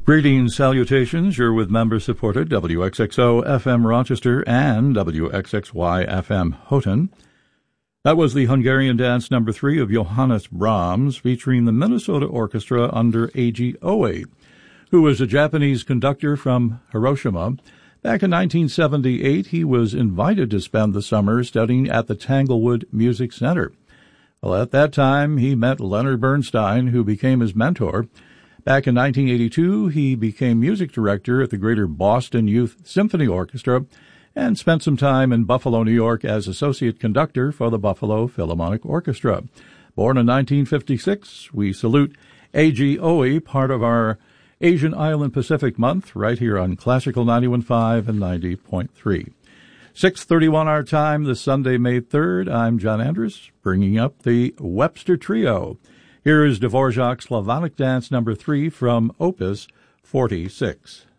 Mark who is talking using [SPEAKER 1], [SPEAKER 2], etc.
[SPEAKER 1] Greetings, salutations. You're with member-supported WXXO FM Rochester and WXXY FM Houghton. That was the Hungarian Dance No. 3 of Johannes Brahms, featuring the Minnesota Orchestra under Eiji Oe, who was a Japanese conductor from Hiroshima. Back in 1978, he was invited to spend the summer studying at the Tanglewood Music Center. Well, at that time, he met Leonard Bernstein, who became his mentor. Back in 1982, he became music director at the Greater Boston Youth Symphony Orchestra and spent some time in Buffalo, New York as associate conductor for the Buffalo Philharmonic Orchestra. Born in 1956, we salute Eiji Oe, part of our Asian Island Pacific Month, right here on Classical 91.5 and 90.3. 6:31 our time this Sunday, May 3rd. I'm John Andrus, bringing up the Webster Trio. Here is Dvorak's Slavonic Dance No. 3 from Opus 46.